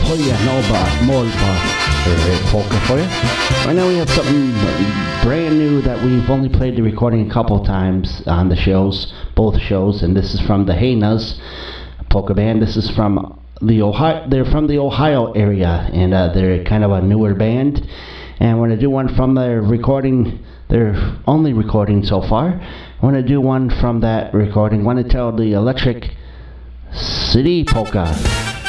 Polka for you. Right now we have something brand new that we've only played the recording a couple times on the shows, both shows, and this is from the Hyenas polka band. This is from the Ohio. They're from the Ohio area, and they're kind of a newer band. And we're gonna do one from their recording. Their only recording so far. I want to do one from that recording. I want to tell the Electric City Polka.